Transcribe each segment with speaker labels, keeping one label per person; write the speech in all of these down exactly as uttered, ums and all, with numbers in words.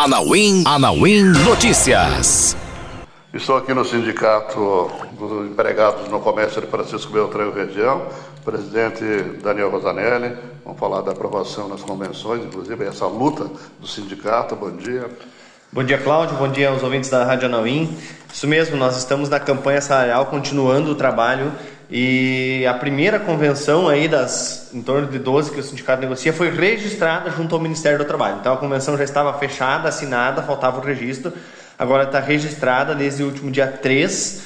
Speaker 1: Anauim, Anauim Notícias.
Speaker 2: Estou aqui no Sindicato dos Empregados no Comércio de Francisco Beltrão e região, presidente Daniel Rosanelli. Vamos falar da aprovação nas convenções, inclusive essa luta do sindicato. Bom dia.
Speaker 3: Bom dia, Cláudio. Bom dia aos ouvintes da Rádio Anauim. Isso mesmo, nós estamos na campanha salarial, continuando o trabalho, e a primeira convenção aí das em torno de doze que o sindicato negocia foi registrada junto ao Ministério do Trabalho. Então a convenção já estava fechada, assinada, faltava o registro. Agora está registrada desde o último dia três,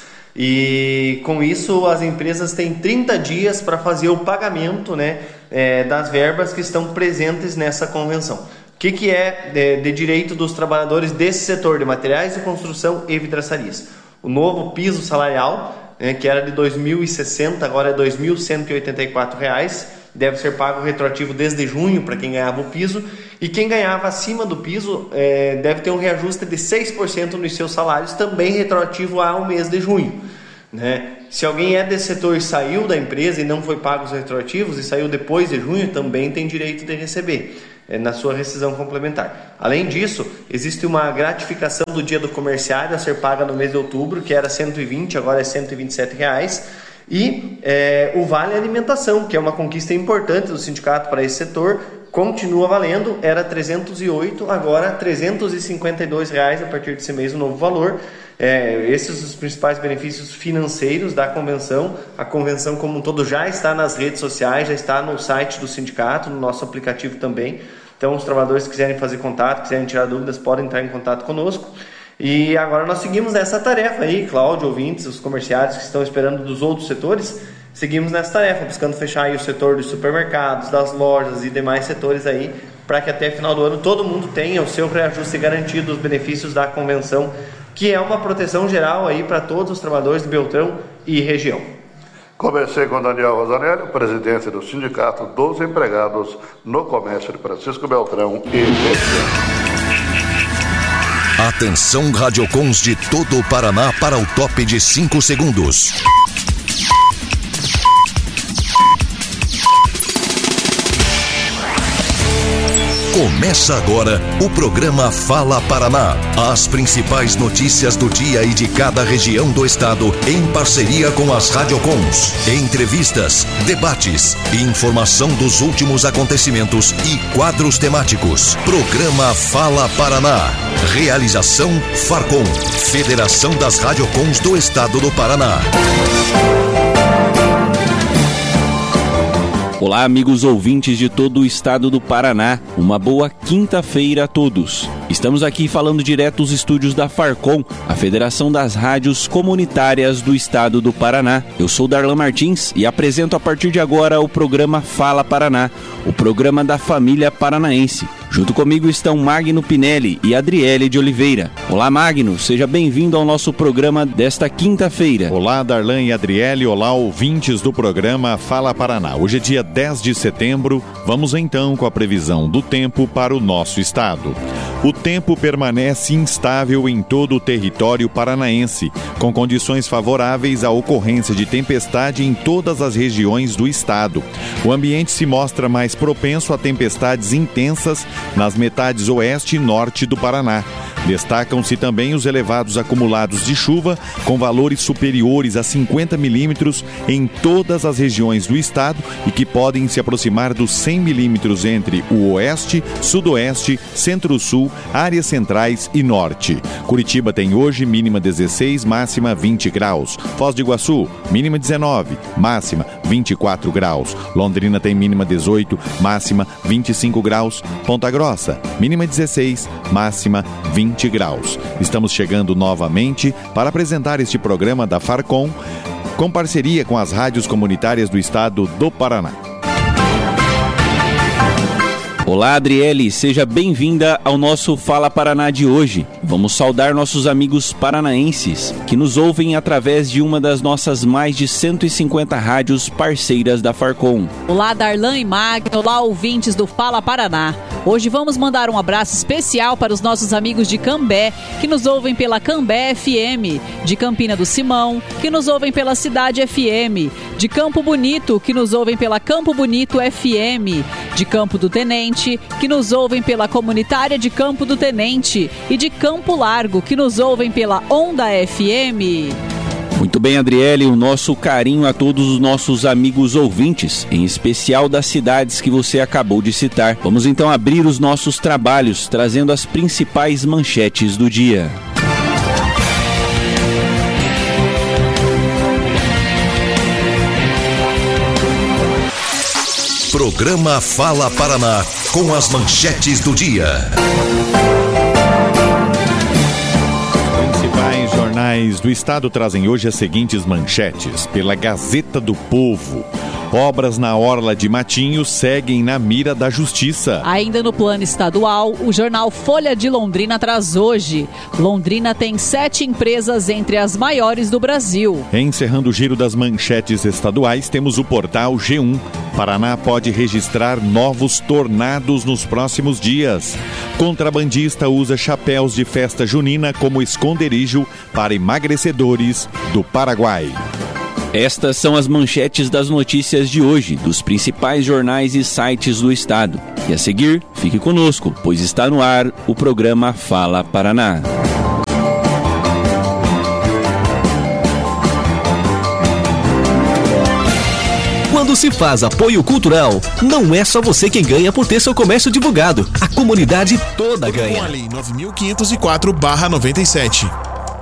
Speaker 3: e com isso as empresas têm trinta dias para fazer o pagamento, né, é, das verbas que estão presentes nessa convenção. O que, que é de, de direito dos trabalhadores desse setor de materiais de construção e vidraçarias? O novo piso salarial, né, que era de dois mil e sessenta, agora é dois mil cento e oitenta e quatro reais, deve ser pago retroativo desde junho para quem ganhava o piso, e quem ganhava acima do piso é, deve ter um reajuste de seis por cento nos seus salários, também retroativo ao mês de junho, né? Se alguém é desse setor e saiu da empresa e não foi pago os retroativos e saiu depois de junho, também tem direito de receber é, na sua rescisão complementar. Além disso, existe uma gratificação do dia do comerciário a ser paga no mês de outubro, que era cento e vinte, agora é cento e vinte e sete reais. E é, o Vale Alimentação, que é uma conquista importante do sindicato para esse setor, continua valendo, era trezentos e oito, agora trezentos e cinquenta e dois reais a partir desse mês, o novo valor. É, esses são os principais benefícios financeiros da convenção. A convenção como um todo já está nas redes sociais, já está no site do sindicato, no nosso aplicativo também. Então os trabalhadores que quiserem fazer contato, quiserem tirar dúvidas, podem entrar em contato conosco. E agora nós seguimos nessa tarefa aí, Cláudio, ouvintes, os comerciários que estão esperando dos outros setores, seguimos nessa tarefa, buscando fechar aí o setor dos supermercados, das lojas e demais setores aí, para que até final do ano todo mundo tenha o seu reajuste garantido, os benefícios da convenção, que é uma proteção geral aí para todos os trabalhadores de Beltrão e região.
Speaker 2: Conversei com Daniel Rosanelli, presidente do Sindicato dos Empregados no Comércio de Francisco Beltrão e região.
Speaker 1: Atenção, radiocons de todo o Paraná para o top de cinco segundos. Começa agora o programa Fala Paraná. As principais notícias do dia e de cada região do estado, em parceria com as radiocons. Entrevistas, debates, informação dos últimos acontecimentos e quadros temáticos. Programa Fala Paraná. Realização Farcom, Federação das Radiocons do Estado do Paraná.
Speaker 4: Olá, amigos ouvintes de todo o estado do Paraná. Uma boa quinta-feira a todos. Estamos aqui falando direto dos estúdios da Farcom, a Federação das Rádios Comunitárias do Estado do Paraná. Eu sou Darlan Martins e apresento a partir de agora o programa Fala Paraná, o programa da família paranaense. Junto comigo estão Magno Pinelli e Adriele de Oliveira. Olá, Magno, seja bem-vindo ao nosso programa desta quinta-feira.
Speaker 5: Olá, Darlan e Adriele, olá, ouvintes do programa Fala Paraná. Hoje é dia dez de setembro, vamos então com a previsão do tempo para o nosso estado. O tempo permanece instável em todo o território paranaense, com condições favoráveis à ocorrência de tempestade em todas as regiões do estado. O ambiente se mostra mais propenso a tempestades intensas nas metades oeste e norte do Paraná. Destacam-se também os elevados acumulados de chuva, com valores superiores a cinquenta milímetros em todas as regiões do estado e que podem se aproximar dos cem milímetros entre o oeste, sudoeste, centro-sul, áreas centrais e norte. Curitiba tem hoje mínima dezesseis, máxima vinte graus. Foz do Iguaçu, mínima dezenove, máxima vinte e quatro graus. Londrina tem mínima dezoito, máxima vinte e cinco graus. Ponta Grossa, mínima dezesseis, máxima vinte graus. Estamos chegando novamente para apresentar este programa da Farcom, com parceria com as rádios comunitárias do estado do Paraná.
Speaker 4: Olá, Adriele, seja bem-vinda ao nosso Fala Paraná de hoje. Vamos saudar nossos amigos paranaenses que nos ouvem através de uma das nossas mais de cento e cinquenta rádios parceiras da Farcom.
Speaker 6: Olá, Darlan e Magno, olá, ouvintes do Fala Paraná. Hoje vamos mandar um abraço especial para os nossos amigos de Cambé, que nos ouvem pela Cambé F M, de Campina do Simão, que nos ouvem pela Cidade F M, de Campo Bonito, que nos ouvem pela Campo Bonito F M, de Campo do Tenente, Norte, que nos ouvem pela comunitária de Campo do Tenente, e de Campo Largo, que nos ouvem pela Onda F M.
Speaker 4: Muito bem, Adriele, o nosso carinho a todos os nossos amigos ouvintes, em especial das cidades que você acabou de citar. Vamos então abrir os nossos trabalhos, trazendo as principais manchetes do dia.
Speaker 1: Programa Fala Paraná, com as manchetes do dia.
Speaker 5: Principais jornais do estado trazem hoje as seguintes manchetes. Pela Gazeta do Povo: obras na Orla de Matinhos seguem na mira da Justiça.
Speaker 6: Ainda no plano estadual, o jornal Folha de Londrina traz hoje: Londrina tem sete empresas entre as maiores do Brasil.
Speaker 5: Encerrando o giro das manchetes estaduais, temos o portal G um. Paraná pode registrar novos tornados nos próximos dias. Contrabandista usa chapéus de festa junina como esconderijo para emagrecedores do Paraguai.
Speaker 4: Estas são as manchetes das notícias de hoje, dos principais jornais e sites do estado. E a seguir, fique conosco, pois está no ar o programa Fala Paraná.
Speaker 7: Quando se faz apoio cultural, não é só você quem ganha por ter seu comércio divulgado. A comunidade toda ganha.
Speaker 8: Com a Lei nove mil quinhentos e quatro barra noventa e sete.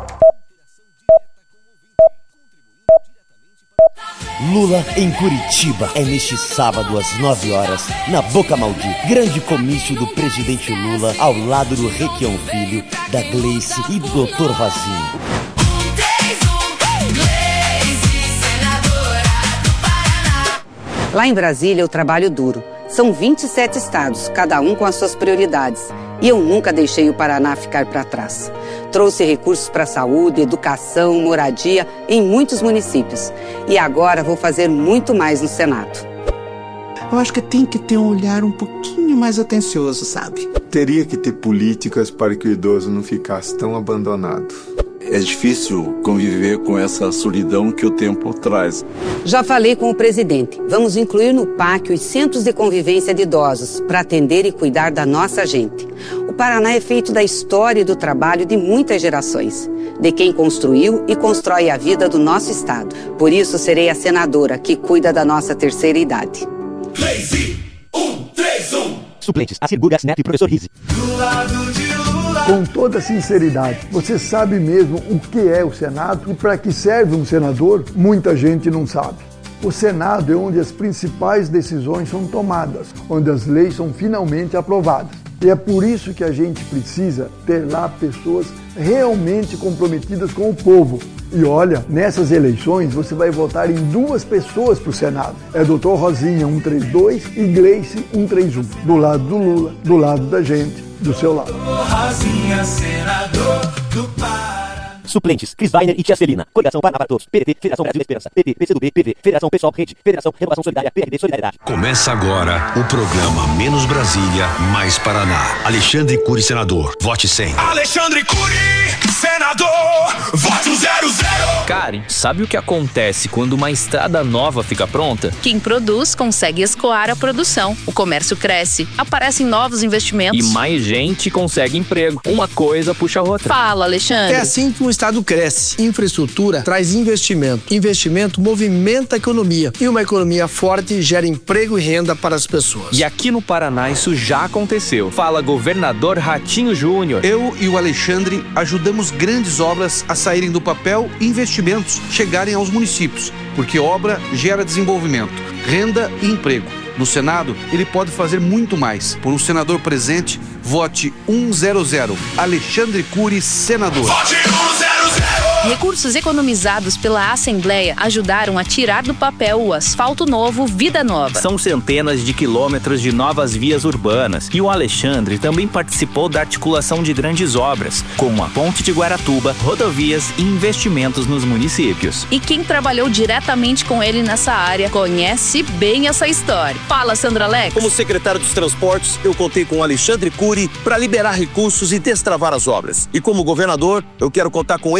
Speaker 9: Lula em Curitiba. É neste sábado às nove horas, na Boca Maldita. Grande comício do presidente Lula ao lado do Requião Filho, da Gleice e do doutor Rosinho.
Speaker 10: Lá em Brasília eu trabalho duro. São vinte e sete estados, cada um com as suas prioridades. E eu nunca deixei o Paraná ficar para trás. Trouxe recursos para saúde, educação, moradia em muitos municípios. E agora vou fazer muito mais no Senado.
Speaker 11: Eu acho que tem que ter um olhar um pouquinho mais atencioso, sabe?
Speaker 12: Teria que ter políticas para que o idoso não ficasse tão abandonado.
Speaker 13: É difícil conviver com essa solidão que o tempo traz.
Speaker 10: Já falei com o presidente. Vamos incluir no P A C os centros de convivência de idosos para atender e cuidar da nossa gente. O Paraná é feito da história e do trabalho de muitas gerações, de quem construiu e constrói a vida do nosso estado. Por isso serei a senadora que cuida da nossa terceira idade.
Speaker 14: três, um, três, um.
Speaker 9: Suplentes, Acir Burgas Neto e professor Rizzi.
Speaker 14: Do lado de Lula.
Speaker 15: Com toda sinceridade, você sabe mesmo o que é o Senado e para que serve um senador? Muita gente não sabe. O Senado é onde as principais decisões são tomadas, onde as leis são finalmente aprovadas. E é por isso que a gente precisa ter lá pessoas realmente comprometidas com o povo. E olha, nessas eleições você vai votar em duas pessoas para o Senado. É doutor Rosinha cento e trinta e dois e Gleice cento e trinta e um. Do lado do Lula, do lado da gente, do seu lado.
Speaker 14: Rosinha, senador do Paraná.
Speaker 9: Suplentes, Cris Weiner e Tia Celina. Coligação Paraná para Todos. P D T, Federação Brasil Esperança. P T, P C do B, P V, Federação Pessoal Rede, Federação Renovação Solidária, P R B Solidariedade.
Speaker 1: Começa agora o programa Menos Brasília, Mais Paraná. Alexandre Cury, senador. Vote cem.
Speaker 14: Alexandre Cury, senador. Vote zero zero.
Speaker 16: Karen, sabe o que acontece quando uma estrada nova fica pronta?
Speaker 17: Quem produz consegue escoar a produção. O comércio cresce, aparecem novos investimentos.
Speaker 16: E mais gente consegue emprego. Uma coisa puxa a outra.
Speaker 17: Fala, Alexandre.
Speaker 18: É assim que um estado cresce. Infraestrutura traz investimento. Investimento movimenta a economia. E uma economia forte gera emprego e renda para as pessoas.
Speaker 16: E aqui no Paraná isso já aconteceu. Fala, governador Ratinho Júnior.
Speaker 19: Eu e o Alexandre ajudamos grandes obras a saírem do papel e investimentos chegarem aos municípios, porque obra gera desenvolvimento, renda e emprego. No Senado, ele pode fazer muito mais. Por um senador presente, vote cem. Alexandre Cury, senador.
Speaker 14: Vote cem.
Speaker 17: Recursos economizados pela Assembleia ajudaram a tirar do papel o asfalto novo Vida Nova.
Speaker 16: São centenas de quilômetros de novas vias urbanas e o Alexandre também participou da articulação de grandes obras, como a Ponte de Guaratuba, rodovias e investimentos nos municípios.
Speaker 17: E quem trabalhou diretamente com ele nessa área conhece bem essa história. Fala, Sandra Alex.
Speaker 20: Como secretário dos Transportes, eu contei com o Alexandre Cury para liberar recursos e destravar as obras. E como governador, eu quero contar com ele em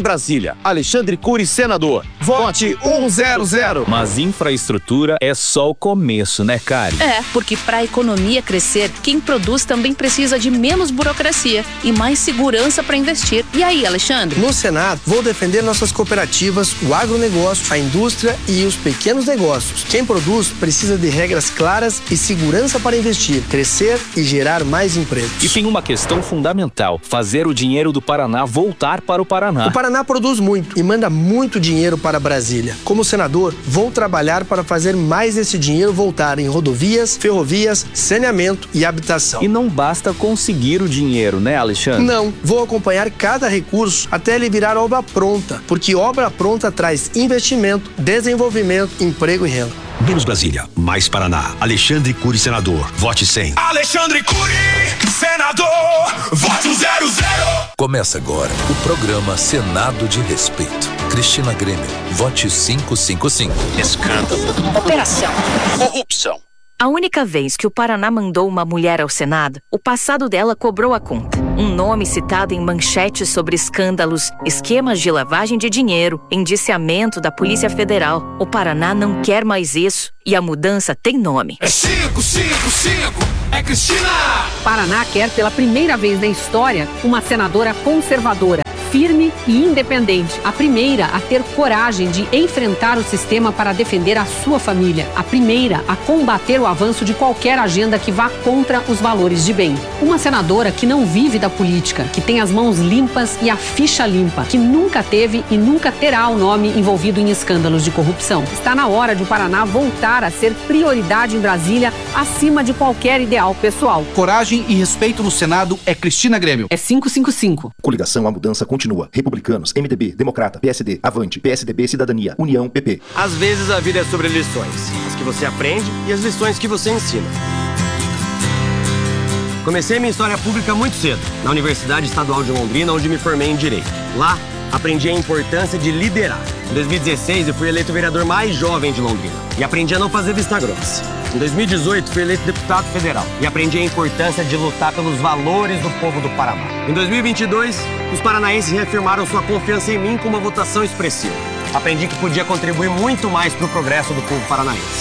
Speaker 20: Brasília, Alexandre Cury, senador. Vote cem.
Speaker 16: Mas infraestrutura é só o começo, né, Kari?
Speaker 17: É, porque para a economia crescer, quem produz também precisa de menos burocracia e mais segurança para investir. E aí, Alexandre?
Speaker 18: No Senado, vou defender nossas cooperativas, o agronegócio, a indústria e os pequenos negócios. Quem produz precisa de regras claras e segurança para investir, crescer e gerar mais empregos.
Speaker 16: E tem uma questão fundamental: fazer o dinheiro do Paraná voltar para o Paraná.
Speaker 18: O Paraná produz muito e manda muito dinheiro para Brasília. Como senador, vou trabalhar para fazer mais esse dinheiro voltar em rodovias, ferrovias, saneamento e habitação.
Speaker 16: E não basta conseguir o dinheiro, né, Alexandre?
Speaker 18: Não, vou acompanhar cada recurso até ele virar obra pronta, porque obra pronta traz investimento, desenvolvimento, emprego e renda.
Speaker 1: Menos Brasília, mais Paraná. Alexandre Cury, senador. Vote cem.
Speaker 14: Alexandre Cury, senador. Vote zero zero.
Speaker 1: Começa agora o programa Senado de Respeito. Cristina Grêmio. Vote quinhentos e cinquenta e cinco.
Speaker 21: Escândalo. Operação. Corrupção. A única vez que o Paraná mandou uma mulher ao Senado, o passado dela cobrou a conta. Um nome citado em manchetes sobre escândalos, esquemas de lavagem de dinheiro, indiciamento da Polícia Federal. O Paraná não quer mais isso e a mudança tem nome.
Speaker 14: É cinco, cinco, cinco. É Cristina!
Speaker 22: Paraná quer pela primeira vez na história uma senadora conservadora, firme e independente. A primeira a ter coragem de enfrentar o sistema para defender a sua família. A primeira a combater o avanço de qualquer agenda que vá contra os valores de bem. Uma senadora que não vive da política, que tem as mãos limpas e a ficha limpa, que nunca teve e nunca terá o nome envolvido em escândalos de corrupção. Está na hora de o Paraná voltar a ser prioridade em Brasília, acima de qualquer ideal pessoal.
Speaker 19: Coragem e respeito no Senado é Cristina Grêmio.
Speaker 22: É quinhentos e cinquenta e cinco.
Speaker 23: Coligação A Mudança continua. Republicanos, M D B, Democrata, P S D, Avante, P S D B, Cidadania, União, P P.
Speaker 24: Às vezes a vida é sobre lições. As que você aprende e as lições que você ensina. Comecei minha história pública muito cedo, na Universidade Estadual de Londrina, onde me formei em Direito. Lá, aprendi a importância de liderar. Em dois mil e dezesseis, eu fui eleito o vereador mais jovem de Londrina e aprendi a não fazer vista grossa. Em dois mil e dezoito, fui eleito deputado federal e aprendi a importância de lutar pelos valores do povo do Paraná. Em dois mil e vinte e dois, os paranaenses reafirmaram sua confiança em mim com uma votação expressiva. Aprendi que podia contribuir muito mais para o progresso do povo paranaense.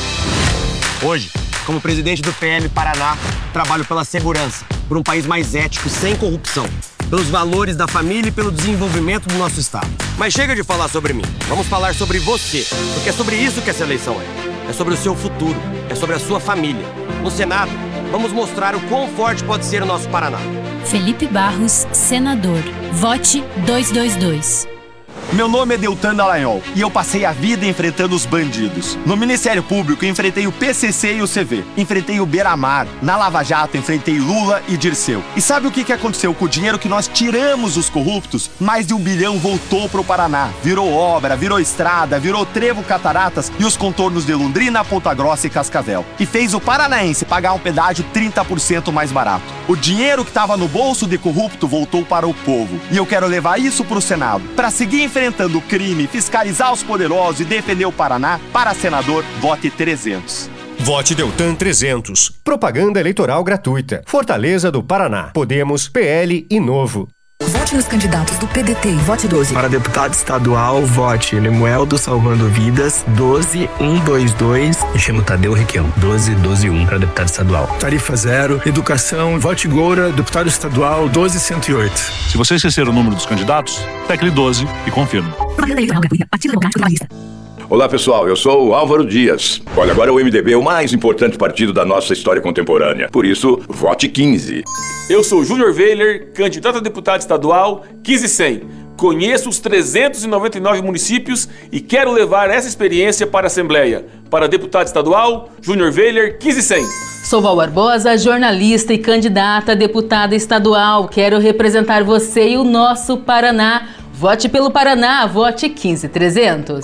Speaker 24: Hoje, como presidente do P L Paraná, trabalho pela segurança, por um país mais ético, sem corrupção, pelos valores da família e pelo desenvolvimento do nosso estado. Mas chega de falar sobre mim, vamos falar sobre você, porque é sobre isso que essa eleição é. É sobre o seu futuro, é sobre a sua família. No Senado, vamos mostrar o quão forte pode ser o nosso Paraná.
Speaker 25: Felipe Barros, senador. Vote duzentos e vinte e dois.
Speaker 26: Meu nome é Deltan Dallagnol e eu passei a vida enfrentando os bandidos. No Ministério Público, enfrentei o P C C e o C V. Enfrentei o Beira-Mar. Na Lava Jato, enfrentei Lula e Dirceu. E sabe o que que aconteceu com o dinheiro que nós tiramos dos corruptos? Mais de um bilhão voltou pro Paraná. Virou obra, virou estrada, virou trevo, cataratas e os contornos de Londrina, Ponta Grossa e Cascavel. E fez o paranaense pagar um pedágio trinta por cento mais barato. O dinheiro que estava no bolso de corrupto voltou para o povo. E eu quero levar isso pro Senado. Para seguir enfrentando o crime, fiscalizar os poderosos e defender o Paraná, para senador, vote trezentos.
Speaker 27: Vote Deltan trezentos. Propaganda eleitoral gratuita. Fortaleza do Paraná. Podemos, P L e Novo.
Speaker 28: Vote nos candidatos do P D T e vote doze.
Speaker 29: Para deputado estadual, vote Lemueldo Salvando Vidas, doze um dois dois.
Speaker 30: Me chamo Tadeu Requião, doze doze um para deputado estadual.
Speaker 29: Tarifa zero, educação, vote Goura, deputado estadual, doze cento e oito.
Speaker 31: Se você esquecer o número dos candidatos, tecle doze e confirme.
Speaker 28: Propaganda eleitoral gratuita. Partido Democrático Trabalhista.
Speaker 32: Olá pessoal, eu sou o Álvaro Dias. Olha, agora o M D B é o mais importante partido da nossa história contemporânea. Por isso, vote quinze.
Speaker 33: Eu sou Júnior Weiler, candidato a deputado estadual quinze cem. Conheço os trezentos e noventa e nove municípios e quero levar essa experiência para a Assembleia. Para deputado estadual, Júnior Weiler, quinze cem.
Speaker 34: Sou Val Barbosa, jornalista e candidata a deputada estadual. Quero representar você e o nosso Paraná. Vote pelo Paraná, vote quinze trezentos.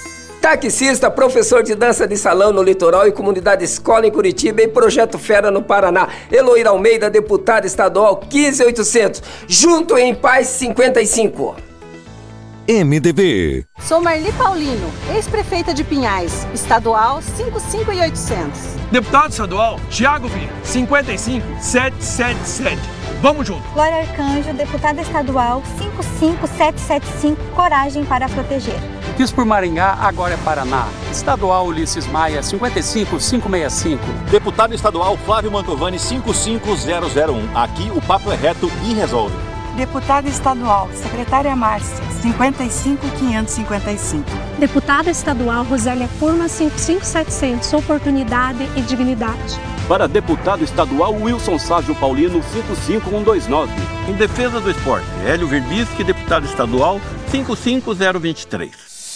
Speaker 35: Taxista, professor de dança de salão no litoral e comunidade escola em Curitiba e Projeto Fera no Paraná. Eloíra Almeida, deputada estadual quinze oitocentos. Junto em paz cinquenta e cinco.
Speaker 1: M D B.
Speaker 2: Sou Marli Paulino, ex-prefeita de Pinhais, estadual cinquenta e cinco mil e oitocentos.
Speaker 3: Deputado estadual Tiago Vinha, cinquenta e cinco mil setecentos e setenta e sete. Vamos junto.
Speaker 4: Glória Arcanjo, deputada estadual cinquenta e cinco mil setecentos e setenta e cinco, Coragem para Proteger.
Speaker 5: Fiz por Maringá, agora é Paraná. Estadual Ulisses Maia, cinquenta e cinco mil quinhentos e sessenta e cinco.
Speaker 6: Deputado estadual Flávio Mantovani, cinquenta e cinco mil um. Aqui o papo é reto e resolve.
Speaker 7: Deputada estadual Secretária Márcia, cinquenta e cinco mil quinhentos e cinquenta e cinco.
Speaker 8: Deputada estadual Rosélia Furma, cinquenta e cinco mil e setecentos, Oportunidade e Dignidade.
Speaker 9: Para deputado estadual Wilson Sávio Paulino, cinquenta e cinco mil cento e vinte e nove.
Speaker 10: Em defesa do esporte, Hélio Verbisque, deputado estadual cinquenta e cinco mil vinte e três.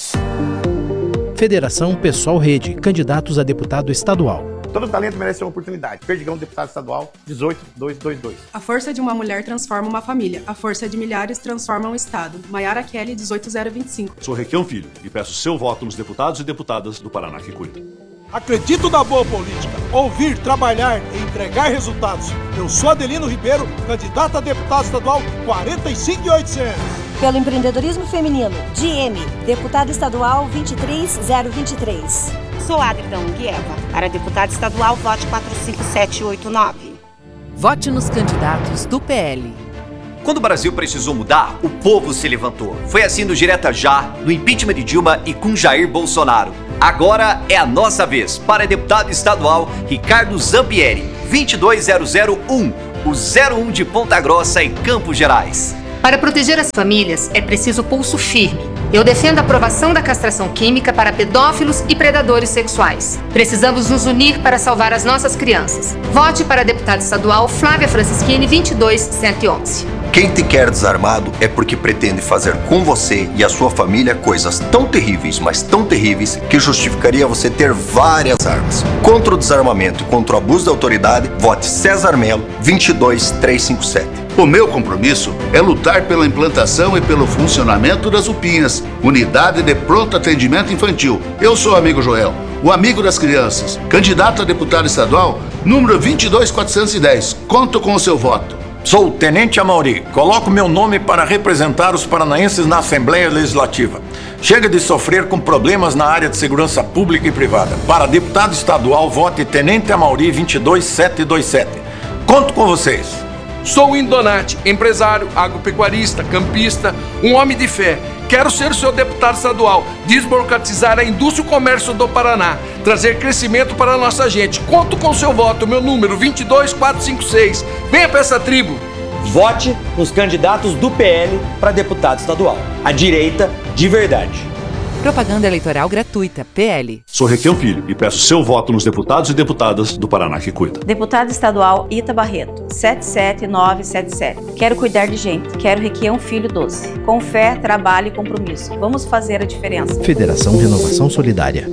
Speaker 11: Federação Pessoal Rede, candidatos a deputado estadual.
Speaker 12: Todo talento merece uma oportunidade. Perdigão, deputado estadual, dezoito mil duzentos e vinte e dois.
Speaker 13: A força de uma mulher transforma uma família. A força de milhares transforma um estado. Maiara Kelly, dezoito mil vinte e cinco.
Speaker 31: Sou Requião Filho e peço seu voto nos deputados e deputadas do Paraná que cuida.
Speaker 15: Acredito na boa política. Ouvir, trabalhar e entregar resultados. Eu sou Adelino Ribeiro, candidato a deputado estadual quarenta e cinco mil e oitocentos.
Speaker 17: Pelo empreendedorismo feminino, D M, deputado estadual vinte e três mil vinte e três.
Speaker 20: Sou Adriana Guieva. Para deputado estadual, vote quatro cinco sete oito nove.
Speaker 34: Vote nos candidatos do P L.
Speaker 36: Quando o Brasil precisou mudar, o povo se levantou. Foi assim no Direta Já, no impeachment de Dilma e com Jair Bolsonaro. Agora é a nossa vez. Para deputado estadual, Ricardo Zampieri, vinte e dois mil um, o zero um de Ponta Grossa e Campos Gerais.
Speaker 37: Para proteger as famílias, é preciso pulso firme. Eu defendo a aprovação da castração química para pedófilos e predadores sexuais. Precisamos nos unir para salvar as nossas crianças. Vote para a deputada estadual Flávia Francischini, vinte e dois mil cento e onze.
Speaker 38: Quem te quer desarmado é porque pretende fazer com você e a sua família coisas tão terríveis, mas tão terríveis, que justificaria você ter várias armas. Contra o desarmamento e contra o abuso da autoridade, vote César Melo, vinte e dois mil trezentos e cinquenta e sete.
Speaker 39: O meu compromisso é lutar pela implantação e pelo funcionamento das U P I As, Unidade de Pronto Atendimento Infantil. Eu sou o amigo Joel, o amigo das crianças, candidato a deputado estadual, número vinte e dois mil quatrocentos e dez. Conto com o seu voto.
Speaker 32: Sou o Tenente Amauri. Coloco meu nome para representar os paranaenses na Assembleia Legislativa. Chega de sofrer com problemas na área de segurança pública e privada. Para deputado estadual, vote Tenente Amauri, vinte e dois mil setecentos e vinte e sete. Conto com vocês.
Speaker 3: Sou o Indonati, empresário, agropecuarista, campista, um homem de fé. Quero ser o seu deputado estadual, desburocratizar a indústria e o comércio do Paraná, trazer crescimento para a nossa gente. Conto com o seu voto, meu número vinte e dois mil quatrocentos e cinquenta e seis. Venha para essa tribo.
Speaker 24: Vote nos candidatos do P L para deputado estadual. A direita de verdade.
Speaker 34: Propaganda eleitoral gratuita, P L.
Speaker 31: Sou Requião Filho e peço seu voto nos deputados e deputadas do Paraná que cuida.
Speaker 17: Deputado estadual Ita Barreto, sete sete nove sete sete. Quero cuidar de gente. Quero Requião Filho doze. Com fé, trabalho e compromisso. Vamos fazer a diferença.
Speaker 27: Federação Renovação Solidária.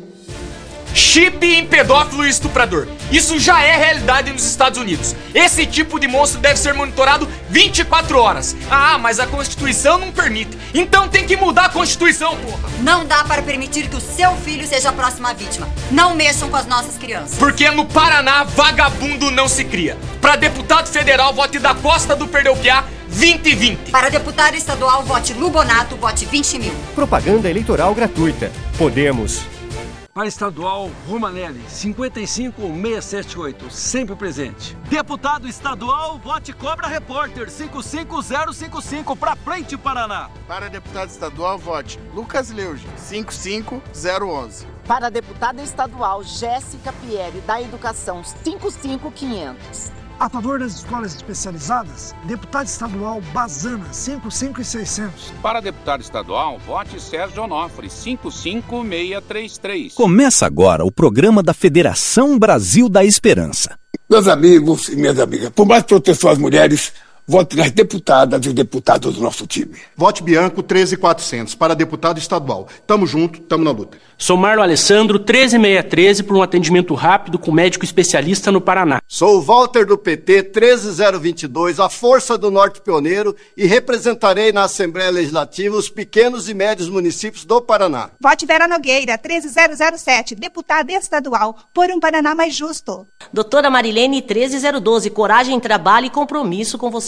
Speaker 3: Chip em pedófilo e estuprador. Isso já é realidade nos Estados Unidos. Esse tipo de monstro deve ser monitorado vinte e quatro horas. Ah, mas a Constituição não permite. Então tem que mudar a Constituição, porra.
Speaker 40: Não dá para permitir que o seu filho seja a próxima vítima. Não mexam com as nossas crianças.
Speaker 3: Porque no Paraná, vagabundo não se cria. Para deputado federal, vote da Costa do Perdeu Piá, vinte e vinte.
Speaker 40: Para deputado estadual, vote Lubonato, vote vinte mil.
Speaker 27: Propaganda eleitoral gratuita. Podemos.
Speaker 3: Para estadual, Romanelli, cinquenta e cinco mil seiscentos e setenta e oito, sempre presente. Deputado estadual, vote Cobra Repórter, cinco cinco zero cinco cinco, para frente, Paraná.
Speaker 41: Para deputado estadual, vote Lucas Leuge, cinco cinco zero onze.
Speaker 42: Para deputada estadual, Jéssica Pieri, da Educação, cinco cinco quinhentos.
Speaker 43: A favor das escolas especializadas, deputado estadual Bazana, cinco cinco seiscentos.
Speaker 44: Para deputado estadual, vote Sérgio Onofre, cinco cinco seis três três.
Speaker 1: Começa agora o programa da Federação Brasil da Esperança.
Speaker 45: Meus amigos e minhas amigas, por mais proteção às mulheres, vote nas deputadas e deputados do nosso time.
Speaker 46: Vote Bianco, treze mil e quatrocentos, para deputado estadual. Tamo junto, tamo na luta.
Speaker 47: Sou Marlon Alessandro, treze mil seiscentos e treze, por um atendimento rápido com médico especialista no Paraná.
Speaker 48: Sou o Walter do P T, treze mil vinte e dois, a força do Norte Pioneiro, e representarei na Assembleia Legislativa os pequenos e médios municípios do Paraná.
Speaker 49: Vote Vera Nogueira, treze mil sete, deputada estadual, por um Paraná mais justo.
Speaker 21: Doutora Marilene, treze mil doze, coragem, trabalho e compromisso com você.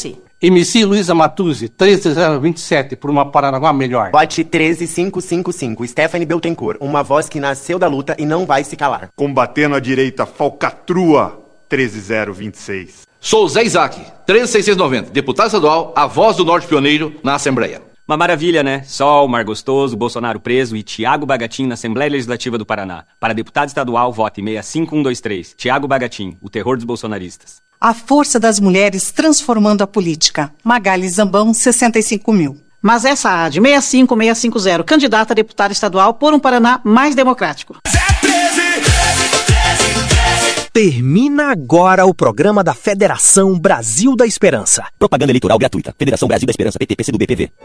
Speaker 47: M C Luísa Matuzzi, treze zero vinte e sete, por uma Paranaguá melhor.
Speaker 2: Vote treze mil quinhentos e cinquenta e cinco, Stephanie Beltencourt, uma voz que nasceu da luta e não vai se calar.
Speaker 4: Combatendo a direita, falcatrua, treze zero vinte e seis.
Speaker 5: Sou Zé Isaac, treze mil seiscentos e noventa, deputado estadual, a voz do Norte Pioneiro na Assembleia.
Speaker 6: Uma maravilha, né? Sol, mar gostoso, Bolsonaro preso e Tiago Bagatin na Assembleia Legislativa do Paraná. Para deputado estadual, vote seis cinco um dois três. Tiago Bagatin, o terror dos bolsonaristas.
Speaker 7: A força das mulheres transformando a política. Magali Zambão, sessenta e cinco mil.
Speaker 8: Mas essa A D, seis cinco seis cinco zero, candidata a deputada estadual por um Paraná mais democrático.
Speaker 9: Termina agora o programa da Federação Brasil da Esperança.
Speaker 10: Propaganda eleitoral gratuita. Federação Brasil da Esperança, P T, P C do B, P V.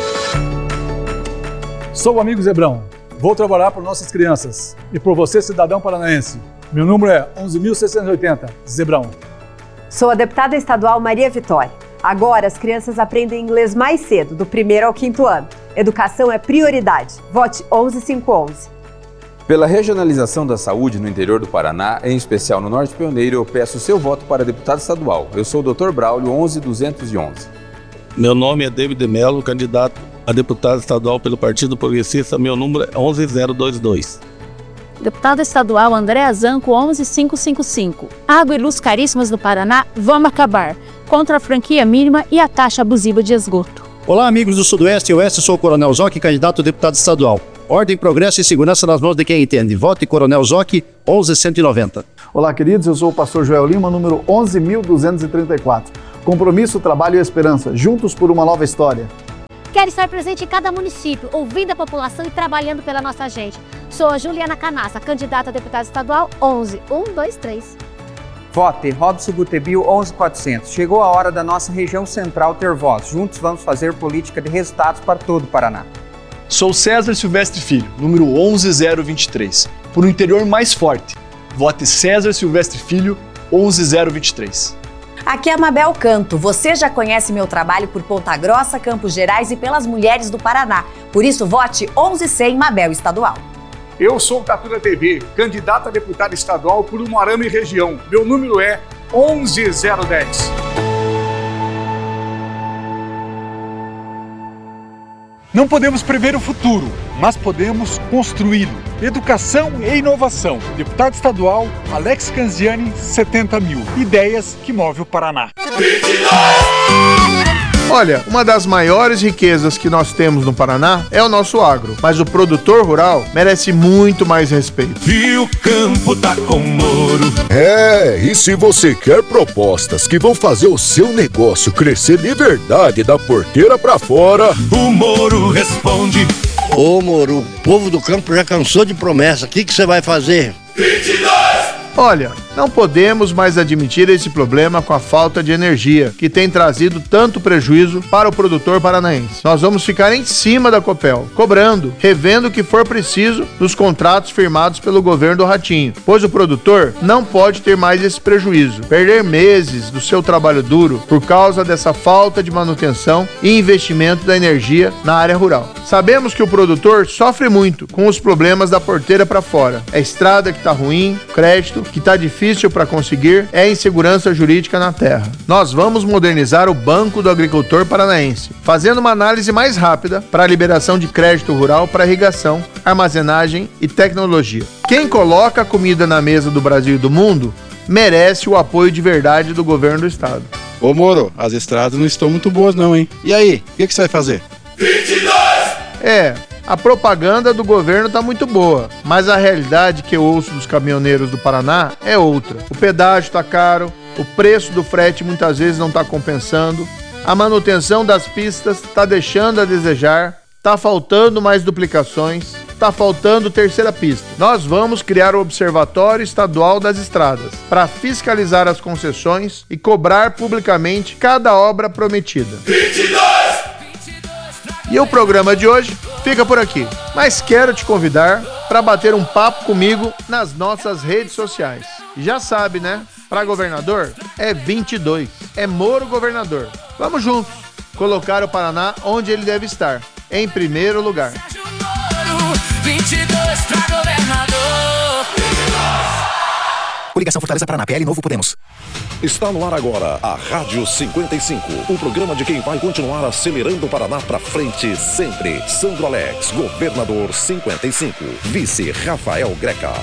Speaker 31: Sou o amigo Zebrão. Vou trabalhar por nossas crianças. E por você, cidadão paranaense. Meu número é onze mil seiscentos e oitenta. Zebrão.
Speaker 11: Sou a deputada estadual Maria Vitória. Agora as crianças aprendem inglês mais cedo, do primeiro ao quinto ano. Educação é prioridade. Vote onze mil quinhentos e onze.
Speaker 12: Pela regionalização da saúde no interior do Paraná, em especial no Norte Pioneiro, eu peço seu voto para deputado estadual. Eu sou o doutor Braulio, onze mil duzentos e onze.
Speaker 13: Meu nome é David de Mello, candidato a deputado estadual pelo Partido Progressista. Meu número é onze zero dois dois.
Speaker 14: Deputado estadual Andréa Zanco, onze mil quinhentos e cinquenta e cinco. Água e luz caríssimas no Paraná, vamos acabar. Contra a franquia mínima e a taxa abusiva de esgoto.
Speaker 15: Olá, amigos do Sudoeste e Oeste, sou o Coronel Zoc, candidato a deputado estadual. Ordem, progresso e segurança nas mãos de quem entende. Vote Coronel Zoc, onze mil cento e noventa.
Speaker 16: Olá, queridos, eu sou o pastor Joel Lima, número onze mil duzentos e trinta e quatro. Compromisso, trabalho e esperança, juntos por uma nova história.
Speaker 18: Quero estar presente em cada município, ouvindo a população e trabalhando pela nossa gente. Sou a Juliana Canassa, candidata a deputada estadual, onze mil cento e vinte e três.
Speaker 19: Vote Robson Gutebil, onze mil e quatrocentos. Chegou a hora da nossa região central ter voz. Juntos vamos fazer política de resultados para todo o Paraná.
Speaker 20: Sou César Silvestre Filho, número onze mil vinte e três. Por um interior mais forte. Vote César Silvestre Filho, onze mil vinte e três.
Speaker 22: Aqui é a Mabel Canto. Você já conhece meu trabalho por Ponta Grossa, Campos Gerais e pelas mulheres do Paraná. Por isso, vote onze mil e cem Mabel Estadual.
Speaker 23: Eu sou o Catura T V, candidato a deputado estadual por Umuarama e região. Meu número é onze mil dez. Não podemos prever o futuro, mas podemos construí-lo. Educação e inovação. Deputado estadual, Alex Canziani, setenta mil. Ideias que movem o Paraná.
Speaker 25: Olha, uma das maiores riquezas que nós temos no Paraná é o nosso agro, mas o produtor rural merece muito mais respeito.
Speaker 26: E o campo tá com Moro.
Speaker 28: É, e se você quer propostas que vão fazer o seu negócio crescer de verdade da porteira pra fora,
Speaker 26: o Moro responde.
Speaker 29: Ô Moro, o povo do campo já cansou de promessa, o que que você vai fazer?
Speaker 25: vinte e dois! Olha, não podemos mais admitir esse problema com a falta de energia, que tem trazido tanto prejuízo para o produtor paranaense. Nós vamos ficar em cima da Copel, cobrando, revendo o que for preciso nos contratos firmados pelo governo do Ratinho, pois o produtor não pode ter mais esse prejuízo, perder meses do seu trabalho duro por causa dessa falta de manutenção e investimento da energia na área rural. Sabemos que o produtor sofre muito com os problemas da porteira para fora. É estrada que está ruim, crédito que está difícil para conseguir, é insegurança jurídica na terra. Nós vamos modernizar o Banco do Agricultor Paranaense, fazendo uma análise mais rápida para a liberação de crédito rural para irrigação, armazenagem e tecnologia. Quem coloca a comida na mesa do Brasil e do mundo merece o apoio de verdade do governo do estado.
Speaker 16: Ô Moro, as estradas não estão muito boas não, hein? E aí, o que, que você vai fazer?
Speaker 25: vinte e dois! É... A propaganda do governo está muito boa, mas a realidade que eu ouço dos caminhoneiros do Paraná é outra. O pedágio está caro, o preço do frete muitas vezes não está compensando, a manutenção das pistas está deixando a desejar, está faltando mais duplicações, está faltando terceira pista. Nós vamos criar o Observatório Estadual das Estradas para fiscalizar as concessões e cobrar publicamente cada obra prometida. vinte e dois! E o programa de hoje fica por aqui, mas quero te convidar para bater um papo comigo nas nossas redes sociais. Já sabe, né? Para governador é vinte e dois, é Moro governador. Vamos juntos colocar o Paraná onde ele deve estar, em primeiro lugar.
Speaker 26: vinte e dois para governador.
Speaker 1: Coligação Fortaleza Paraná, P L Novo Podemos.
Speaker 2: Está no ar agora a Rádio cinquenta e cinco, o programa de quem vai continuar acelerando o Paraná para frente sempre. Sandro Alex, governador cinquenta e cinco, vice Rafael Greca.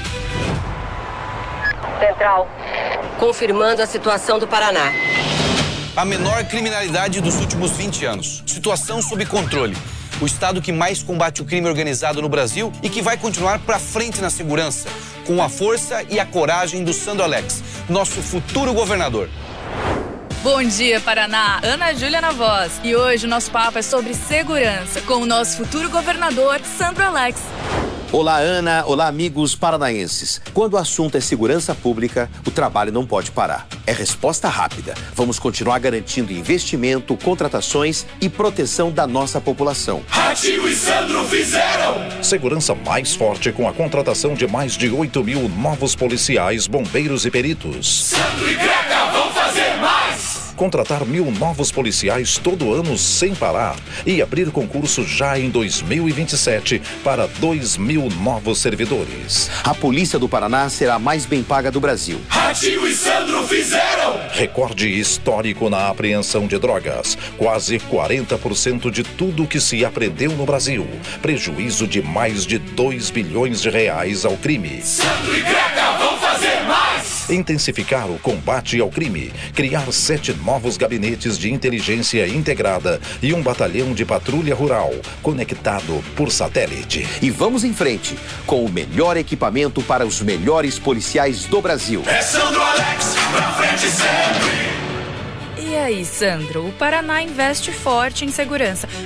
Speaker 3: Central, confirmando a situação do Paraná.
Speaker 4: A menor criminalidade dos últimos vinte anos. Situação sob controle. O estado que mais combate o crime organizado no Brasil e que vai continuar para frente na segurança, com a força e a coragem do Sandro Alex, nosso futuro governador.
Speaker 5: Bom dia, Paraná! Ana Júlia na voz. E hoje o nosso papo é sobre segurança, com o nosso futuro governador, Sandro Alex.
Speaker 6: Olá, Ana. Olá, amigos paranaenses. Quando o assunto é segurança pública, o trabalho não pode parar. É resposta rápida. Vamos continuar garantindo investimento, contratações e proteção da nossa população.
Speaker 26: Ratinho e Sandro fizeram!
Speaker 2: Segurança mais forte com a contratação de mais de oito mil novos policiais, bombeiros e peritos.
Speaker 26: Sandro e Greca vão fazer mais!
Speaker 2: Contratar mil novos policiais todo ano sem parar e abrir concurso já em dois mil e vinte e sete para dois mil novos servidores.
Speaker 6: A Polícia do Paraná será a mais bem paga do Brasil.
Speaker 26: Ratinho e Sandro fizeram!
Speaker 2: Recorde histórico na apreensão de drogas. Quase quarenta por cento de tudo que se apreendeu no Brasil. Prejuízo de mais de dois bilhões de reais ao crime.
Speaker 26: Sandro e Greca vão fazer mais!
Speaker 2: Intensificar o combate ao crime. Criar sete novos gabinetes de inteligência integrada e um batalhão de patrulha rural conectado por satélite.
Speaker 6: E vamos em frente com o melhor equipamento para os melhores policiais do Brasil.
Speaker 26: É Sandro Alex, pra frente sempre!
Speaker 5: E aí, Sandro, o Paraná investe forte em segurança.